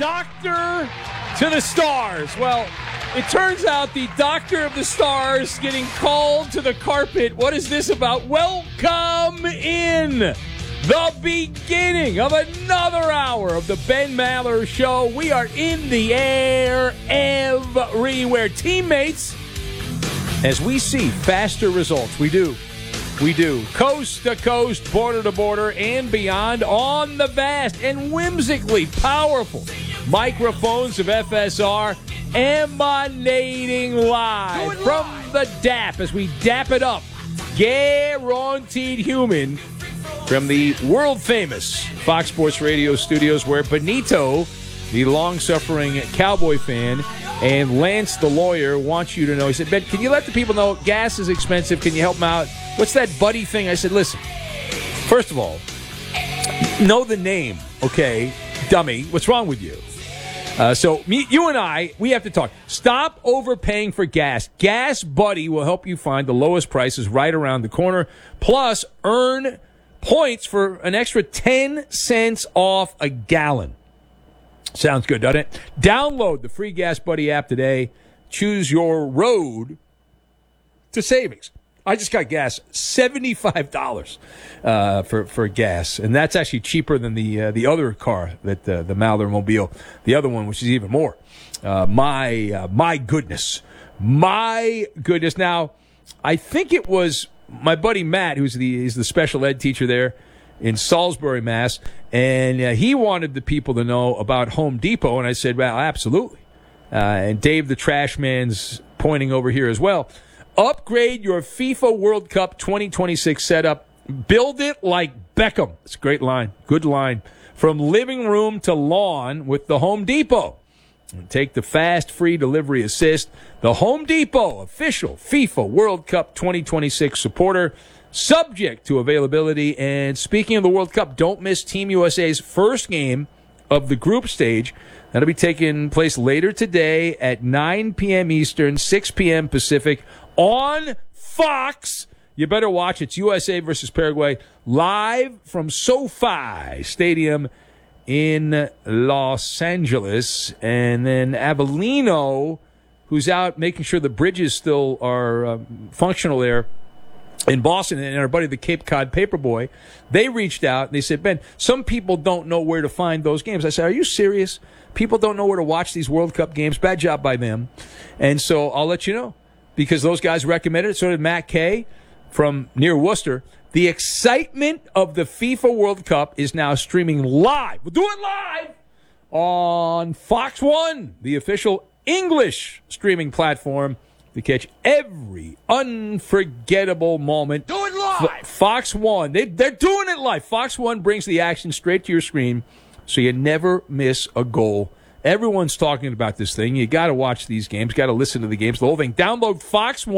doctor to the stars. Well, it turns out the doctor of the stars getting called to the carpet. What is this about? Welcome in the beginning of another hour of the Ben Maller Show. We are in the air everywhere. Teammates, as we see faster results, we do. Coast to coast, border to border, and beyond on the vast and whimsically powerful microphones of FSR, emanating live from the DAP as we dap it up. Guaranteed Human from the world-famous Fox Sports Radio studios, where Benito, the long-suffering Cowboy fan, and Lance, the lawyer, wants you to know. He said, Ben, can you let the people know gas is expensive? Can you help them out? What's that buddy thing? I said, listen, first of all, know the name, okay, dummy. What's wrong with you? So you and I, we have to talk. Stop overpaying for gas. Gas Buddy will help you find the lowest prices right around the corner. Plus, earn points for an extra 10 cents off a gallon. Sounds good, doesn't it? Download the free Gas Buddy app today. Choose your road to savings. I just got gas, $75 for gas, and that's actually cheaper than the other car, that the Maller Mobile, the other one, which is even more. My goodness. Now, I think it was my buddy Matt, he's the special ed teacher there in Salisbury, Mass, and he wanted the people to know about Home Depot, and I said, well, absolutely. And Dave the Trash Man's pointing over here as well. Upgrade your FIFA World Cup 2026 setup. Build it like Beckham. It's a great line. Good line. From living room to lawn with the Home Depot. And take the fast, free delivery assist. The Home Depot, official FIFA World Cup 2026 supporter. Subject to availability. And speaking of the World Cup, don't miss Team USA's first game of the group stage. That'll be taking place later today at 9 p.m. Eastern, 6 p.m. Pacific on Fox. You better watch. It's USA versus Paraguay live from SoFi Stadium in Los Angeles. And then Avellino, who's out making sure the bridges still are functional there in Boston, and our buddy the Cape Cod Paperboy, they reached out and they said, Ben, some people don't know where to find those games. I said, are you serious? People don't know where to watch these World Cup games. Bad job by them. And so I'll let you know, because those guys recommended it. So did Matt Kay from near Worcester. The excitement of the FIFA World Cup is now streaming live. We'll do it live on Fox One, the official English streaming platform, to catch every unforgettable moment. Do it live! Fox One. They're doing it live. Fox One brings the action straight to your screen, so you never miss a goal. Everyone's talking about this thing. You got to watch these games. Got to listen to the games. The whole thing. Download Fox One.